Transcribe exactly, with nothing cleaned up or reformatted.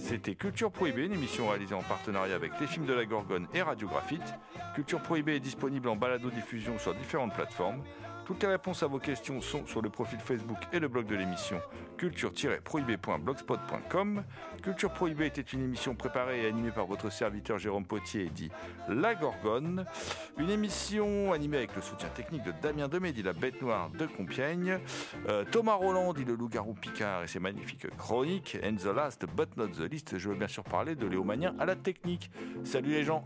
C'était Culture Prohibée, une émission réalisée en partenariat avec les films de la Gorgone et Radio Graphite. Culture Prohibée est disponible en balado-diffusion sur différentes plateformes. Toutes les réponses à vos questions sont sur le profil Facebook et le blog de l'émission culture tiret prohibée point blogspot point com. Culture Prohibée était une émission préparée et animée par votre serviteur Jérôme Potier et dit La Gorgone. Une émission animée avec le soutien technique de Damien Demé, dit La Bête Noire de Compiègne. Euh, Thomas Roland, dit Le Loup-Garou Picard et ses magnifiques chroniques. And the last but not the least, je veux bien sûr parler de Léo Magnien à la technique. Salut les gens.